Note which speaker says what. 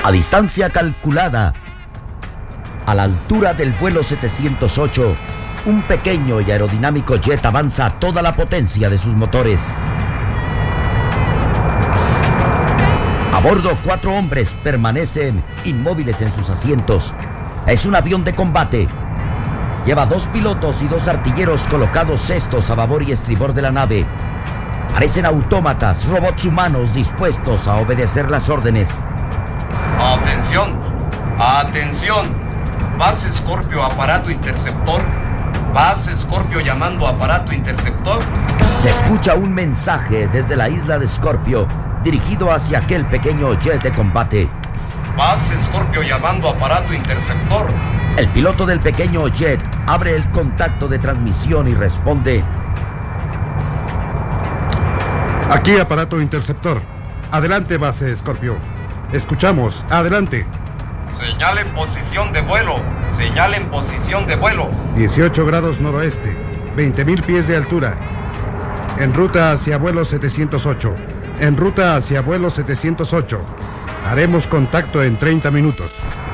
Speaker 1: A distancia calculada, a la altura del vuelo 708, un pequeño y aerodinámico jet avanza a toda la potencia de sus motores. A bordo, 4 hombres permanecen inmóviles en sus asientos. Es un avión de combate. Lleva 2 pilotos y 2 artilleros colocados estos a babor y estribor de la nave. Parecen autómatas, robots humanos dispuestos a obedecer las órdenes.
Speaker 2: ¡Atención! ¡Atención! Base Scorpio, aparato interceptor. Base Scorpio llamando a aparato interceptor.
Speaker 1: Se escucha un mensaje desde la isla de Scorpio, dirigido hacia aquel pequeño jet de combate.
Speaker 2: Base Scorpio llamando a aparato interceptor.
Speaker 1: El piloto del pequeño jet abre el contacto de transmisión y responde:
Speaker 3: Aquí aparato interceptor. Adelante, base Scorpio. Escuchamos, adelante.
Speaker 2: Señal en posición de vuelo. Señal en posición de vuelo.
Speaker 3: 18 grados noroeste, 20.000 pies de altura. En ruta hacia vuelo 708. En ruta hacia vuelo 708. Haremos contacto en 30 minutos.